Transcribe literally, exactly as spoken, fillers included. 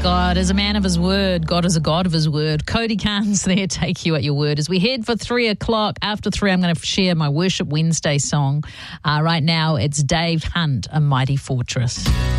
God is a man of his word. God is a God of his word. Cody Carnes there, take you at your word. As we head for three o'clock, after three, I'm going to share my Worship Wednesday song. Uh, right now, it's Dave Hunt, A Mighty Fortress.